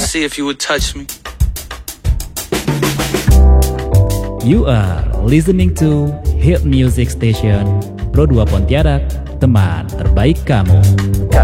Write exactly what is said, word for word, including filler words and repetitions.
see if you would touch me. You are listening to Hit Music Station Pro dua Pontianak, teman terbaik kamu.